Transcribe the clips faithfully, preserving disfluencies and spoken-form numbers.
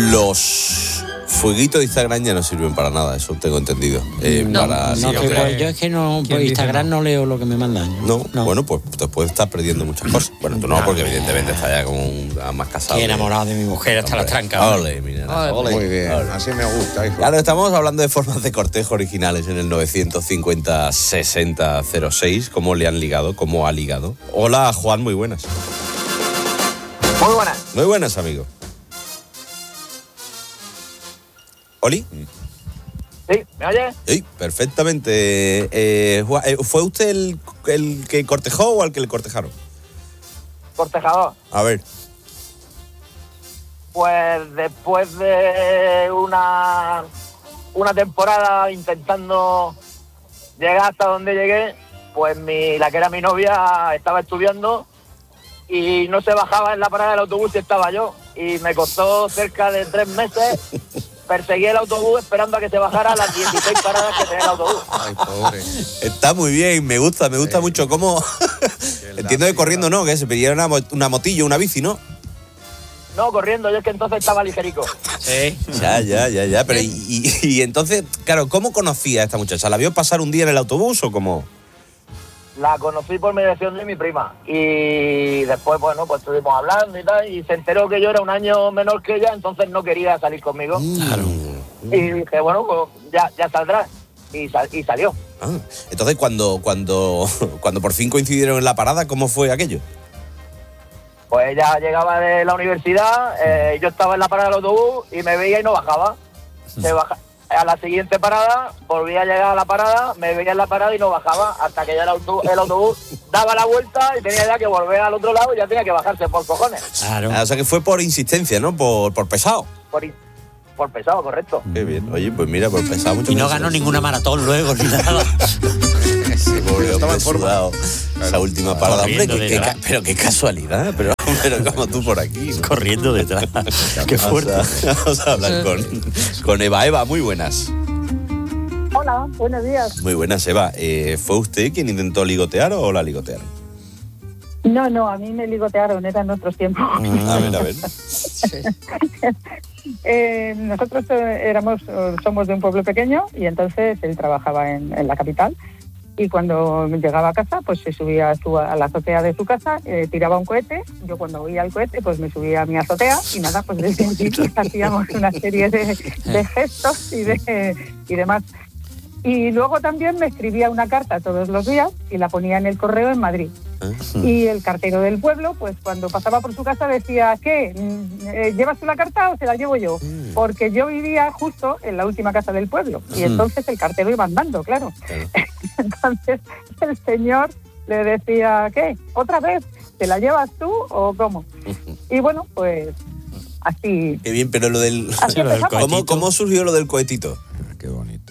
Los fueguitos de Instagram ya no sirven para nada, eso tengo entendido. Eh, no, para no, sí, que, pues, yo es que no, por Instagram no? no leo lo que me mandan. No, no, bueno, pues te puedes estar perdiendo muchas cosas. Bueno, tú no, porque evidentemente estás ya como un, más casado. Estoy enamorado de mi mujer hasta las trancas. Ole, mira. Ole. Muy bien, ole. Así me gusta, hijo. Claro, estamos hablando de formas de cortejo originales en el novecientos cincuenta sesenta cero seis. ¿Cómo le han ligado? ¿Cómo ha ligado? Hola, Juan, muy buenas. Muy buenas. Muy buenas, amigo. ¿Oli? Sí, ¿me oye? Sí, perfectamente. Eh, Juan, ¿fue usted el, el que cortejó o al que le cortejaron? Cortejador. A ver. Pues después de una, una temporada intentando llegar hasta donde llegué, pues mi, la que era mi novia estaba estudiando y no se bajaba en la parada del autobús y estaba yo. Y me costó cerca de tres meses perseguir el autobús esperando a que se bajara a las dieciséis paradas que tenía el autobús. Ay, pobre. Está muy bien, me gusta, me gusta sí. mucho cómo... Entiendo que corriendo no, que se pidiera una, una motillo, una bici, ¿no? No, corriendo, yo es que entonces estaba ligerico. Sí. Ya, ya, ya, ya, pero y, y, y entonces, claro, ¿cómo conocía a esta muchacha? ¿La vio pasar un día en el autobús o cómo...? La conocí por mediación de mi prima y después, bueno, pues estuvimos hablando y tal, y se enteró que yo era un año menor que ella, entonces no quería salir conmigo. Claro. Y dije, bueno, pues ya, ya saldrá. Y, sal, y salió. Ah, entonces, cuando, cuando, cuando por fin coincidieron en la parada, ¿cómo fue aquello? Pues ella llegaba de la universidad, eh, yo estaba en la parada del autobús y me veía y no bajaba. Se baja. A la siguiente parada, volví a llegar a la parada, me veía en la parada y no bajaba, hasta que ya el autobús, el autobús daba la vuelta y tenía ya que volver al otro lado y ya tenía que bajarse por cojones. Claro. Ah, o sea que fue por insistencia, ¿no? Por, por pesado. Por, por pesado, correcto. Qué bien. Oye, pues mira, por pesado mucho. Y no ganó ninguna maratón luego ni nada. Ese pobre hombre sudado. Esa última parada. Hombre, que, que, pero qué casualidad. Pero, pero como tú por aquí, ¿no? Corriendo detrás. Qué fuerte. Vamos a, vamos a hablar con, con Eva. Eva, muy buenas. Hola, buenos días. Muy buenas, Eva. Eh, ¿Fue usted quien intentó ligotear o la ligotearon? No, no, a mí me ligotearon, eran otros tiempos. A ver, a ver. eh, nosotros éramos, somos de un pueblo pequeño y entonces él trabajaba en, en la capital. Y cuando llegaba a casa, pues se subía a, su, a la azotea de su casa, eh, tiraba un cohete. Yo cuando oía el cohete, pues me subía a mi azotea y nada, pues desde entonces hacíamos una serie de, de gestos y, de, y demás. Y luego también me escribía una carta todos los días y la ponía en el correo en Madrid. Y el cartero del pueblo, pues cuando pasaba por su casa decía, ¿qué? ¿Llevas tú la carta o se la llevo yo? Porque yo vivía justo en la última casa del pueblo y entonces el cartero iba andando, claro. Entonces el señor le decía, ¿qué? ¿Otra vez? ¿Te la llevas tú o cómo? Y bueno, pues así... Qué bien, pero lo del... ¿Cómo, ¿Cómo surgió lo del cohetito? Qué bonito.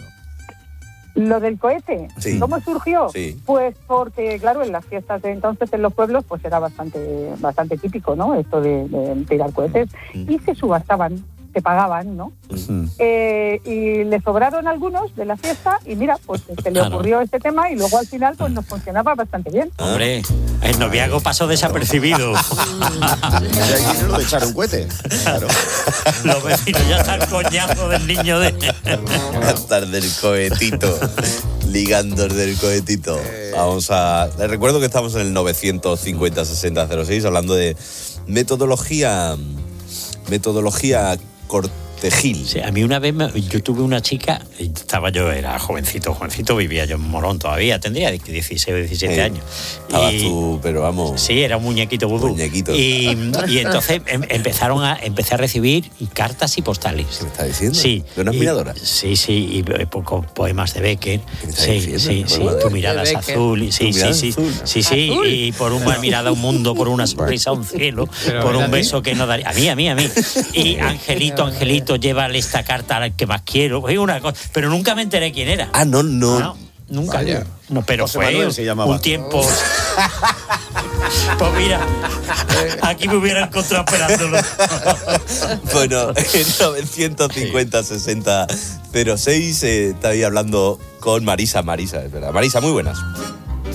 ¿Lo del cohete? Sí. ¿Cómo surgió? Sí. Pues porque, claro, en las fiestas de entonces en los pueblos pues era bastante bastante típico, ¿no? Esto de, de tirar cohetes. Mm. Y se subastaban, se pagaban, ¿no? Mm. Eh, y le sobraron algunos de la fiesta y mira, pues se le ocurrió claro. este tema y luego al final pues nos funcionaba bastante bien. Hombre, el noviazgo pasó desapercibido. Y hay dinero de echar un cohete. Claro. Los vecinos ya están coñazo del niño de... Hasta del cohetito. Ligando del cohetito. Eh. Vamos a... Les recuerdo que estamos en el novecientos cincuenta sesenta cero seis hablando de metodología... Metodología cortejil. Sí, a mí una vez me, yo tuve una chica, estaba yo, era jovencito, jovencito, vivía yo en Morón todavía, tendría dieciséis o diecisiete sí. años. Estabas y, tú, pero vamos... Sí, era un muñequito vudú. Muñequito. Y, y entonces em, empezaron a, empecé a recibir cartas y postales. ¿Qué me está diciendo? Sí. ¿De una admiradora? Sí, sí, y po- poemas de Becker. ¿Qué me está sí, diciendo? sí, sí, tu mirada es azul. Y, sí, sí, sí, azul? sí, sí, ¿Azul? Y por una mirada a un mundo, por una sonrisa a un cielo, pero por un beso que no daría... A mí, a mí, a mí. Y Angelito, Angelito, llévale esta carta al que más quiero, una cosa, pero nunca me enteré quién era. Ah, no, no. no nunca. Vaya. No, pero José fue Manuel se llamaba. Un tiempo. Pues mira, aquí me hubiera encontrado esperándolo. Bueno, en novecientos cincuenta sesenta cero seis eh, estaba hablando con Marisa. Marisa, es verdad. Marisa, muy buenas.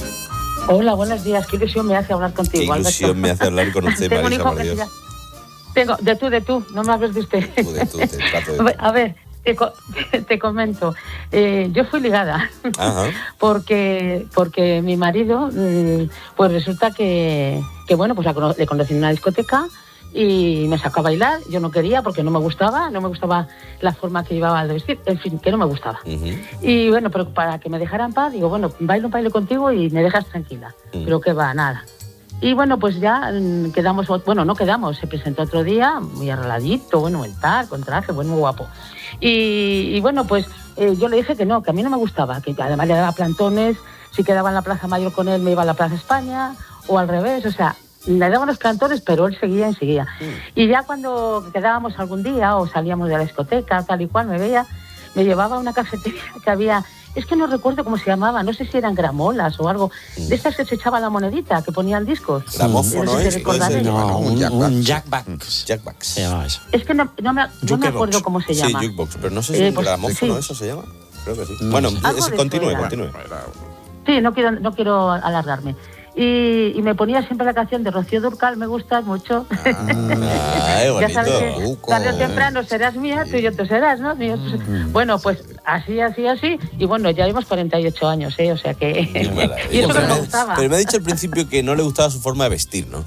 Hola, buenos días. Qué ilusión me hace hablar contigo. Qué ilusión Alberto. me hace hablar con usted, Tengo un Marisa, hijo por que Dios. se llama, Tengo, de tú, de tú, no me hables de usted. Tú, de tú, de trato de tú. A ver, te, co- te comento. Eh, yo fui ligada. Ajá. porque porque mi marido, mm, pues resulta que, que bueno, pues la cono- le conocí en una discoteca y me sacó a bailar. Yo no quería porque no me gustaba, no me gustaba la forma que llevaba de vestir, en fin, que no me gustaba. Ujú. Y bueno, pero para que me dejara en paz, digo, bueno, bailo un baile contigo y me dejas tranquila. Mm. Pero que va, nada. Y bueno, pues ya mm, quedamos, bueno, no quedamos, se presentó otro día, muy arregladito, bueno, el tal, con traje, bueno, muy guapo. Y, y bueno, pues eh, yo le dije que no, que a mí no me gustaba, que además le daba plantones, si quedaba en la Plaza Mayor con él me iba a la Plaza España, o al revés, o sea, le daba unos plantones, pero él seguía y seguía. Mm. Y ya cuando quedábamos algún día, o salíamos de la discoteca, tal y cual, me veía, me llevaba a una cafetería que había... Es que no recuerdo cómo se llamaba, no sé si eran gramolas o algo, Mm. de estas que se echaba la monedita, que ponían discos. Gramófono, No sé si ¿eh? recordaréis. No, un, Jackbox. un jackbox. Jackbox. Se llama eso. Es que no, no me, no me Jukebox. acuerdo cómo se llama. Sí, jukebox, pero no sé si Eh, un pues, gramófono sí. eso se llama. Creo que sí. No Bueno, sé. Algo ese- de continúe, eso era. continúe. Sí, no quiero, no quiero alargarme. Y, y me ponía siempre la canción de Rocío Dúrcal, me gusta mucho. Ay, bonito. Ya sabes que Buco. tarde o temprano serás mía, tú y yo tú serás, ¿no? Mío, tú se- Bueno, pues así, así, así. Y bueno, ya llevamos cuarenta y ocho años, ¿eh? O sea que... Qué maravilla. y eso que pero, no me me, gustaba. pero me ha dicho al principio que no le gustaba su forma de vestir, ¿no?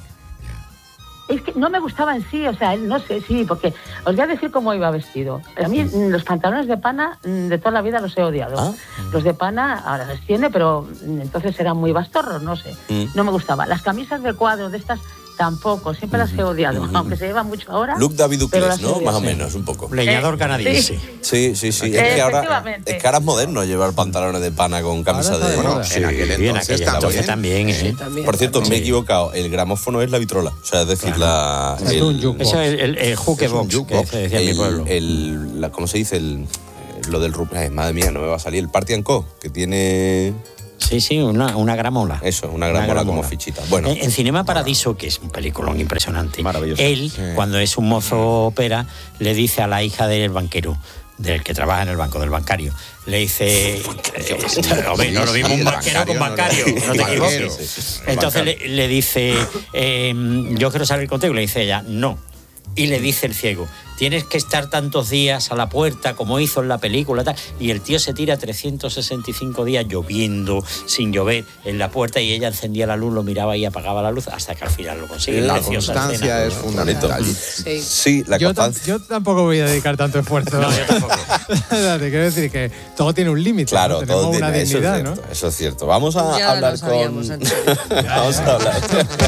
Es que no me gustaba en sí, o sea, él no sé, sí, porque os voy a decir cómo iba vestido. A mí mm, los pantalones de pana mm, de toda la vida los he odiado. Ah. Los de pana ahora los tiene, pero mm, entonces eran muy bastorros, no sé. Mm. No me gustaba. Las camisas de cuadro de estas tampoco, siempre las he odiado, Ujú. aunque se llevan mucho ahora. Look David pero Ducles, las he ¿no? odiado. Más o menos, un poco. Leñador Eh, canadiense. Sí, sí, sí. Es Eh, que ahora efectivamente. es que ahora es moderno llevar pantalones de pana con camisa Ahora está de... de moda. Bueno, Sí. en aquel Y en entonces aquella entonces también. también, ¿eh? También. Por cierto, me he Sí. equivocado. El gramófono es la vitrola. O sea, es decir, la... Es un jukebox. Eso es el, el jukebox, que jukebox. se decía en mi el, pueblo. el- la- ¿Cómo se dice? El, eh, lo del... ru- Ay, madre mía, no me va a salir. El Party and Co, que tiene... Sí, sí, una, una gramola. Eso, una gran bola como fichita. Bueno, En, en Cinema Paradiso, que es un peliculón impresionante, Maravilloso. él, Sí. cuando es un mozo ópera, le dice a la hija del banquero, del que trabaja en el banco, del bancario, le dice... eh, hombre, no lo mismo un El banquero con bancario, bancario, no te banquero. equivoques. Sí. Entonces Bancario. le, le dice, eh, yo quiero salir contigo, y le dice ella, no. Y le dice el ciego, tienes que estar tantos días a la puerta como hizo en la película, tal. Y el tío se tira trescientos sesenta y cinco días lloviendo, sin llover, en la puerta, y ella encendía la luz, lo miraba y apagaba la luz hasta que al final lo consigue. La Preciosa constancia escena. es fundamental. Sí. sí, la Yo, tam- constancia... yo tampoco voy a dedicar tanto esfuerzo. No, yo tampoco. Te quiero decir que todo tiene un límite. Claro, ¿no? Tenemos todo una tiene, eso es dignidad, cierto, ¿no? eso es cierto. Vamos a Ya hablar lo sabíamos con... antes. Vamos a hablar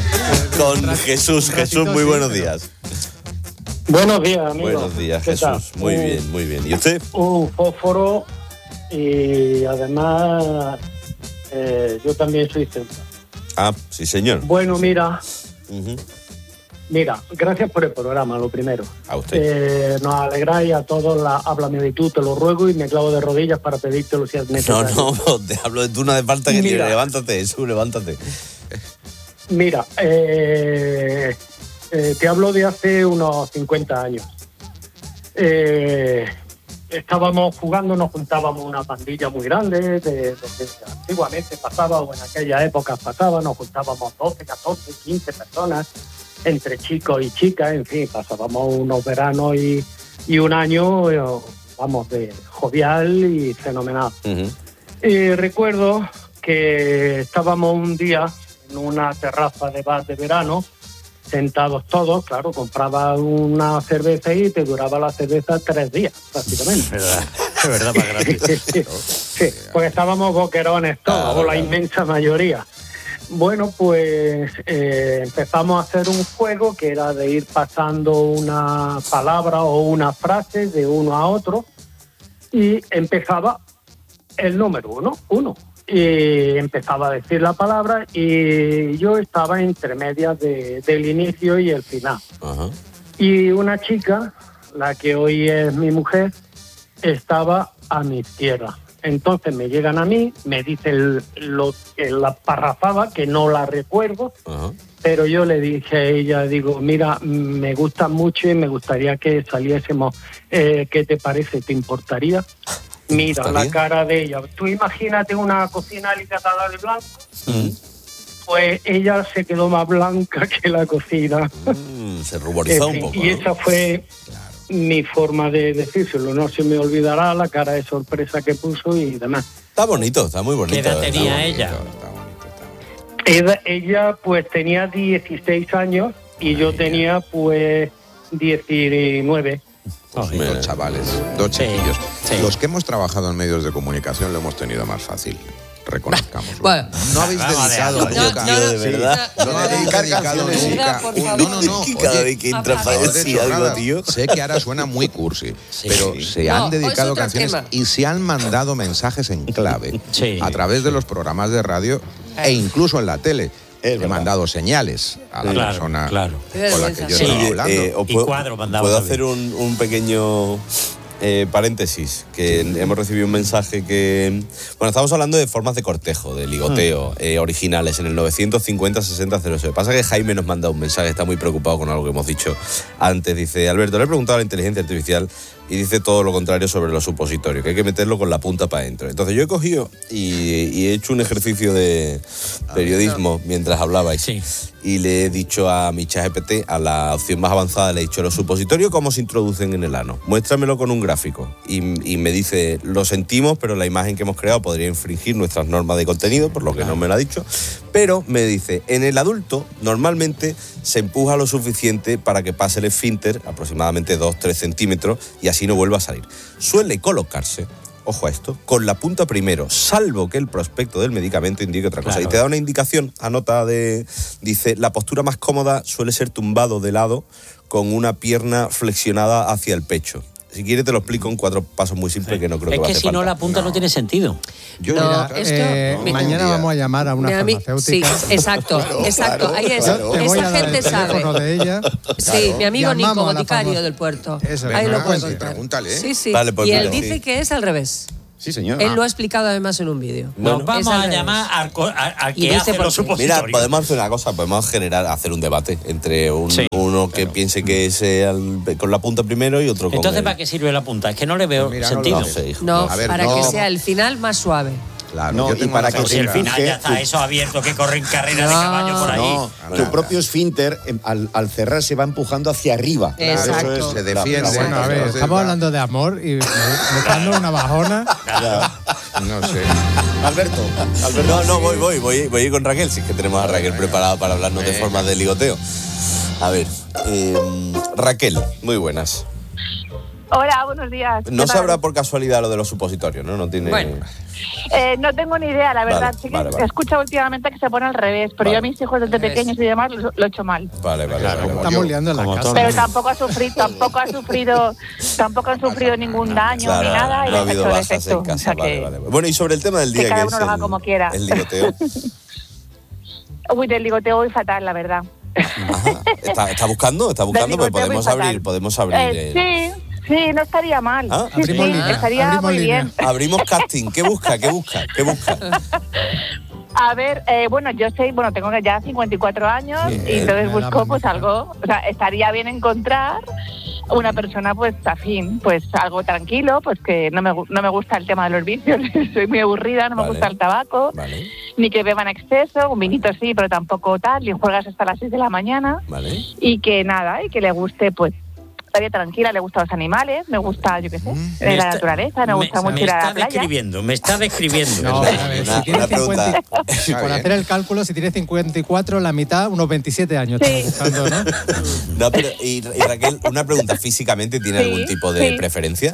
con Jesús. Jesús, muy sí, buenos pero- días. Buenos días, amigo. Buenos días, ¿Qué tal? Jesús. Muy Un- bien, muy bien. ¿Y usted? Un fósforo y además eh, yo también soy centro. Ah, sí, señor. Bueno, mira, Ujú. mira, gracias por el programa, lo primero. A usted. Eh, nos alegráis a todos, la, háblame de tú, te lo ruego y me clavo de rodillas para pedírtelo si es No, necesario. no, te hablo de tú, no hace falta que Mira. te levántate, Jesús, levántate. Mira, eh, eh, te hablo de hace unos cincuenta años. Eh, estábamos jugando, nos juntábamos una pandilla muy grande, de, de, de- antiguamente pasaba, o en aquella época pasaba, nos juntábamos doce, catorce, quince personas, entre chicos y chicas, en fin, pasábamos unos veranos y, y un año, eh, vamos, de jovial y fenomenal. Ujú. Y recuerdo que estábamos un día en una terraza de bar de verano, sentados todos, claro, compraba una cerveza y te duraba la cerveza tres días, prácticamente. Es verdad, es verdad, para gratis. Sí, pues estábamos boquerones todos, Claro, o la claro. inmensa mayoría. Bueno, pues eh, empezamos a hacer un juego que era de ir pasando una palabra o una frase de uno a otro y empezaba el número uno, uno. Y empezaba a decir la palabra y yo estaba entre medias de- del inicio y el final. Ajá. Y una chica, la que hoy es mi mujer, estaba a mi izquierda. Entonces me llegan a mí, me dicen lo que la parrafaba, que no la recuerdo, Ajá. pero yo le dije a ella, digo, mira, me gusta mucho y me gustaría que saliésemos. Eh, ¿Qué te parece? ¿Te importaría? Mira ¿Está la bien? cara de ella. Tú imagínate una cocina alicatada de blanco. Mm. Pues ella se quedó más blanca que la cocina. Mm. se ruborizó En fin, un poco. Y ¿no? esa fue mi forma de decírselo. No se me olvidará la cara de sorpresa que puso y demás. Está bonito, está muy bonito. ¿Qué edad está tenía bonito. ella? Está bonito, está bonito. Ella, ella, pues tenía dieciséis años y yo tenía pues diecinueve. Pues Ay, dos chavales, dos Sí, chiquillos. sí. Los que hemos trabajado en medios de comunicación lo hemos tenido más fácil. Reconozcámoslo. Bueno. No habéis Vamos a dedicado ver. nunca. No, no, de verdad. No habéis dedicar dedicado canciones. nunca. Por un- favor. No, no, no. Que cada Oye, vez que entra apaga. para no es de decir algo, chorrada. tío. Sé que ahora suena muy cursi, Sí. pero Sí. se No, han hoy es dedicado otro canciones tema. y se han mandado mensajes en clave Sí. a través de los programas de radio e incluso en la tele. Es He verdad. mandado señales a la Claro, persona claro. Qué con la que vergüenza. yo Sí, estaba Oye, hablando. eh, os Y puedo, cuadro mandaba puedo también. hacer un, un pequeño eh, paréntesis, que hemos recibido un mensaje que... Bueno, estamos hablando de formas de cortejo, de ligoteo, eh, originales, en el novecientos cincuenta sesenta cero seis. Pasa que Jaime nos manda un mensaje, está muy preocupado con algo que hemos dicho antes. Dice, Alberto, le he preguntado a la inteligencia artificial y dice todo lo contrario sobre los supositorios, que hay que meterlo con la punta para adentro. Entonces yo he cogido y, y he hecho un ejercicio de periodismo mientras hablabais. Sí. Y le he dicho a mi ChatGPT, a la opción más avanzada, le he dicho, los supositorios, ¿cómo se introducen en el ano? Muéstramelo con un gráfico. Y, y me dice, lo sentimos, pero la imagen que hemos creado podría infringir nuestras normas de contenido, por lo que no me lo ha dicho. Pero me dice, en el adulto, normalmente se empuja lo suficiente para que pase el esfínter, aproximadamente dos a tres centímetros, y así no vuelva a salir. Suele colocarse, ojo a esto, con la punta primero, salvo que el prospecto del medicamento indique otra cosa. Claro. Y te da una indicación, anota de... Dice, la postura más cómoda suele ser tumbado de lado con una pierna flexionada hacia el pecho. Si quieres te lo explico en cuatro pasos muy simples que no creo Es que va a que hacer si no, falta. la punta no, tiene sentido. Yo, No, mira, esto- Eh, mi- mañana día. vamos a llamar a una Mi ami- sí, farmacéutica. exacto, exacto. claro, Ahí es. claro. Te voy Esa a dar gente el teléfono sabe. de ella. Sí, mi amigo Llamamos Nico, a la boticario farmacia. del puerto. Eso, Ahí venga, lo puede sí, contar. pregúntale, ¿eh? Sí, sí. Vale, pues y él mira, dice sí. que es al revés. Sí, señor. Él lo ha explicado además en un vídeo. Nos Es vamos al a revés. llamar al, co- al- al Y que dice hace por los qué. supositorios. Mira, podemos hacer una cosa, podemos generar, hacer un debate entre un, Sí. uno que piense que es el- con la punta primero y otro con Entonces, el- ¿para qué sirve la punta? Es que no le veo Pues mira, no lo sentido. No sé, hijo. No, A ver, para no. que sea el final más suave. Claro, No, yo y tengo para una que Pero si el Finge final ya está tu- eso abierto, que corren carreras de No. caballo por ahí. No, Ahora, tu propio esfínter, em, al, al cerrar, se va empujando hacia arriba. Exacto. Eso es Se la- defiende. la- Bueno, a ver, Entonces, estamos va- hablando de amor y me, me está dando una bajona. No sé. Alberto, Alberto. No, no, voy, voy, voy, voy a ir con Raquel, si es que tenemos a Raquel preparada para hablarnos de Venga. formas de ligoteo. A ver, eh, Raquel, muy buenas. Hola, buenos días. No ¿Qué tal? sabrá por casualidad lo de los supositorios, ¿no? No tiene... Bueno. Eh, no tengo ni idea, la verdad. Vale, Sí que vale, vale. he escuchado últimamente que se pone al revés, pero Vale. yo a mis hijos desde Al revés. pequeños y demás lo, lo he hecho mal. Vale, vale, vale, vale. Estamos liando en la Como casa. todo. Pero tampoco ha sufrido, tampoco ha sufrido, tampoco han sufrido ningún daño Claro, ni nada y no ha les ha habido hecho el bajas efecto. en casa, O sea vale, que- vale. Bueno, y sobre el tema del que día, cada que uno es lo haga el, como quiera. el ligoteo. Uy, del ligoteo voy fatal, la verdad. Ajá. ¿Está, está buscando? ¿Está buscando? Pues ligoteo podemos voy fatal. abrir, podemos abrir... Eh, el- sí, sí, no estaría mal. Ah, Sí, abrimos sí, línea, estaría abrimos muy línea. bien. Abrimos casting. ¿Qué busca? ¿Qué busca? ¿Qué busca? A ver, eh, bueno, yo sé, bueno, tengo ya cincuenta y cuatro años Bien, y entonces me da busco pues magnífica. algo, o sea, estaría bien encontrar una persona pues afín, pues algo tranquilo, pues que no me, gu- no me gusta el tema de los vicios, soy muy aburrida, no me Vale. gusta el tabaco, Vale, ni que beba en exceso, un vinito sí, pero tampoco tal, ni juegas hasta las seis de la mañana vale. y que nada, y que le guste pues la vida tranquila, le gustan los animales, me gusta, yo qué sé, Me la está- naturaleza, me gusta mucho me ir a está la playa. describiendo, me está describiendo. No, a ver, Una- si tiene una pregunta. cincuenta, Está por bien. hacer el cálculo, si tiene cincuenta y cuatro, la mitad, unos veintisiete años. Sí. Estamos buscando, ¿no? No, pero, y, y Raquel, una pregunta. ¿Físicamente tiene Sí, algún tipo de sí. preferencia?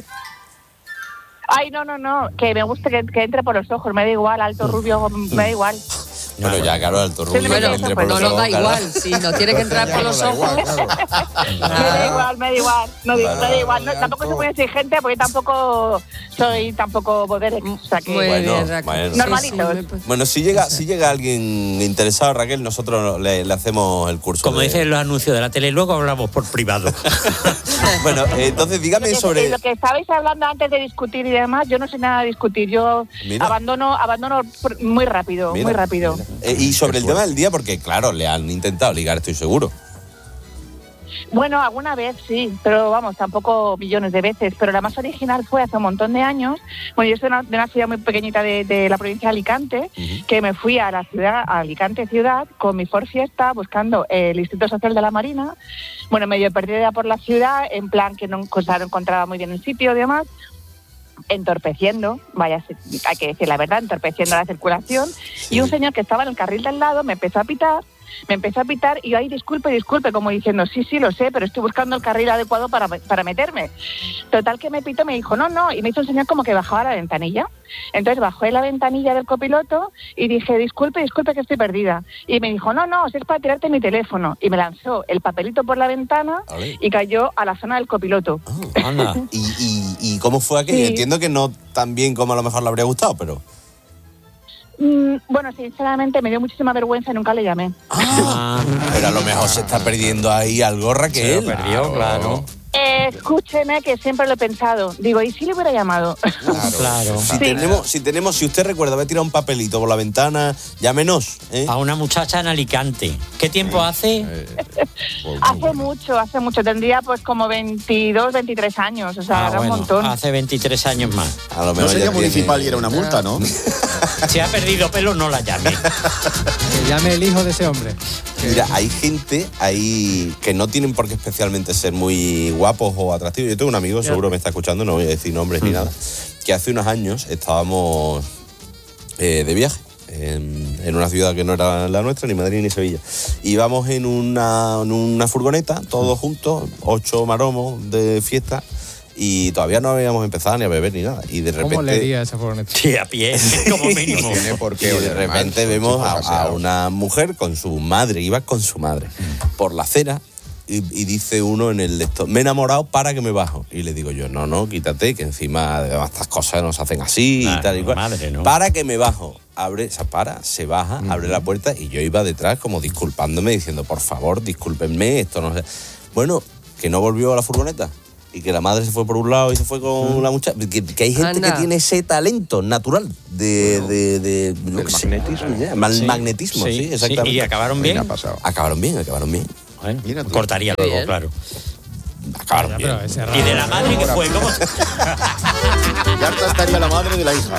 Ay, no, no, no, que me guste que, que entre por los ojos, me da igual, alto, rubio, me da igual. Pero ya, claro, alto rubio. Sí, que bueno, entre pues por No los nos da ojos, claro. igual, sí, no tiene que entrar por los ojos. Me da igual, me da igual, no, digo, Vale, me da igual. No, vale, tampoco alto. soy muy exigente porque tampoco soy tampoco bodere, o sea que... Muy Bueno, bien, Raquel. bueno. Sí, Normalitos. sí, me- Bueno, si llega, si llega alguien interesado, Raquel, nosotros le, le hacemos el curso. Como de- dicen los anuncios de la tele, luego hablamos por privado. Bueno, eh, entonces Lo dígame que, sobre... lo que estabais hablando antes de discutir y demás, yo no sé nada de discutir, yo Mira. abandono abandono pr- muy rápido, Mira, muy rápido. mira. Eh, y sobre el tema del día, porque claro, le han intentado ligar, estoy seguro. Bueno, alguna vez sí, pero vamos, tampoco millones de veces. Pero la más original fue hace un montón de años. Bueno, yo soy una, de una ciudad muy pequeñita de, de la provincia de Alicante, uh-huh. que me fui a la ciudad, a Alicante ciudad, con mi Ford Fiesta, buscando el Instituto Social de la Marina. Bueno, medio perdida por la ciudad, en plan que no, cosa, no encontraba muy bien el sitio y demás. Entorpeciendo, vaya, hay que decir la verdad, entorpeciendo la circulación. Sí. Y un señor que estaba en el carril de al lado me empezó a pitar. Me empezó a pitar y yo, ay, disculpe, disculpe, como diciendo, sí, sí, lo sé, pero estoy buscando el carril adecuado para, para meterme. Total que me pitó, me dijo, no, no, y me hizo un señal como que bajaba la ventanilla. Entonces bajé la ventanilla del copiloto y dije, disculpe, disculpe, que estoy perdida. Y me dijo, no, no, es para tirarte mi teléfono. Y me lanzó el papelito por la ventana ¿Vale? y cayó a la zona del copiloto. Oh, anda. ¿Y, y, ¿Y cómo fue aquello? Sí. Entiendo que no tan bien como a lo mejor le habría gustado, pero... Mm, bueno, sinceramente me dio muchísima vergüenza y nunca le llamé. Ah, pero a lo mejor se está perdiendo ahí algo, Raquel. Se lo perdió, claro. Eh, escúcheme que siempre lo he pensado. Digo, ¿y si le hubiera llamado? Claro, claro. Si, sí. tenemos, si tenemos, si usted recuerda haber tirado un papelito por la ventana, llámenos. ¿eh? A una muchacha en Alicante. ¿Qué tiempo eh, hace? Eh, pues hace bueno. mucho, hace mucho. Tendría pues como veintidós, veintitrés años. O sea, ah, era bueno, un montón. Hace veintitrés años más. A lo mejor no sería municipal tiene... y era una multa, ¿no? Si ha perdido pelo, no la llame. Que llame el hijo de ese hombre. Mira, hay gente ahí que no tienen por qué especialmente ser muy guapos o atractivos. Yo tengo un amigo, seguro me está escuchando, no voy a decir nombres mm. ni nada, que hace unos años estábamos eh, de viaje en, en una ciudad que no era la nuestra, ni Madrid ni Sevilla. Íbamos en una, en una furgoneta, todos juntos, ocho maromos de fiesta, y todavía no habíamos empezado ni a beber ni nada. Y de repente... ¿Cómo le iría esa furgoneta? Sí, a pie, como mínimo. No tiene por qué. Y de repente mal, vemos a, a una mujer con su madre, iba con su madre, mm. por la acera, y, y dice uno en el lector, me he enamorado, para que me bajo. Y le digo yo, no, no, quítate, que encima de estas cosas nos hacen así nah, y tal y cual. Madre, ¿no? Para que me bajo. Abre, se para, se baja, mm. abre la puerta y yo iba detrás como disculpándome, diciendo, por favor, discúlpenme, esto no sé. Bueno, que no volvió a la furgoneta. Y que la madre se fue por un lado y se fue con mm. la muchacha. Que, que hay gente Anda. que tiene ese talento natural de... Bueno, de, de, de no sé, magnetismo. Ya, mal, sí. Magnetismo, sí, sí exactamente. Sí. ¿Y acabaron bien? Acabaron bien, acabaron bien. Bueno, cortaría luego, bien. claro. Acabaron bien. ¿Y de la madre que fue? ¿Cómo? Ya estaría la madre de la hija.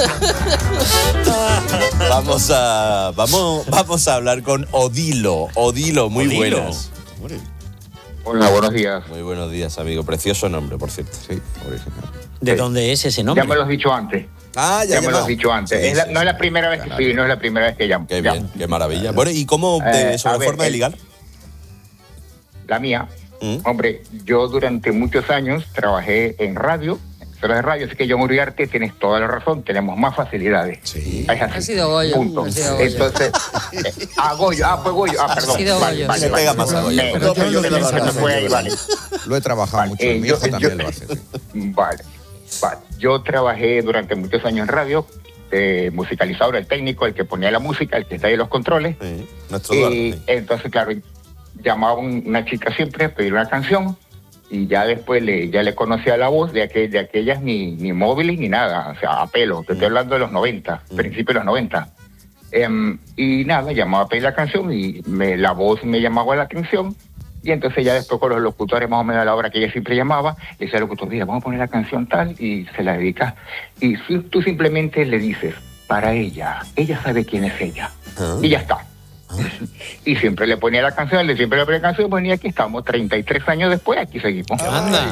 vamos, a, vamos, vamos a hablar con Odilo. Odilo, muy Odilo. buenas. Hola, buenos días. Muy buenos días, amigo. Precioso nombre, por cierto. Sí, original. ¿De sí. dónde es ese nombre? Ya me lo has dicho antes. Ah, ya, ya me lo has dicho antes. Sí, es la, sí, no sí. es la primera vez que sí, no es la primera vez que llamo. Qué ya. bien, qué maravilla. Bueno, ¿y cómo de, sobre eh, ver, forma de ligar? La mía. ¿Mm? Hombre, yo durante muchos años trabajé en radio, en de radio, así que yo, Uriarte, tienes toda la razón, tenemos más facilidades. Sí. Es así. Ha sido Goyo. Punto. Ha sido Goyo. Entonces, eh, ah, Goyo, ah, fue Goyo, ah, perdón. Ha sido vale, Goyo. vale, Se vale, pega vale. más a Goyo. Me, pero yo me, me, me fue ahí, vale. Lo he trabajado vale, mucho, eh, mi yo, hijo yo, también lo hace. Vale, vale. Yo trabajé durante muchos años en radio, eh, musicalizador, el técnico, el que ponía la música, el que está ahí en los controles. Sí, nuestro y Eduardo, sí. Entonces, claro, llamaba una chica siempre a pedir una canción y ya después le, ya le conocía la voz de, aquel, de aquellas ni, ni móviles ni nada, o sea, a pelo. Te estoy hablando de los noventa, mm. principios de los noventa. Um, y nada, llamaba a pedir la canción y me, la voz me llamaba a la atención. Y entonces ya después con los locutores, más o menos a la hora que ella siempre llamaba, le decía al locutor, mira, vamos a poner la canción tal, y se la dedicas. Y tú simplemente le dices, para ella, ella sabe quién es ella. ¿Ah? Y ya está. ¿Ah? Y siempre le ponía la canción, le siempre le ponía la canción, pues y aquí estamos, treinta y tres años después, aquí seguimos. ¡Anda!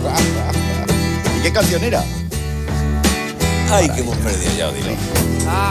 ¿Y qué canción era? Ay, que hemos perdido ya, dilo.